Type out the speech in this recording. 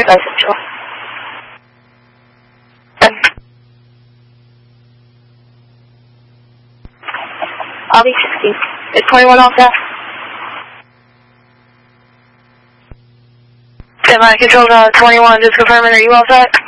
driver's license, Joel. I'll be 60. Is 21 all set? Stand by, control 21, just confirming, are you all set?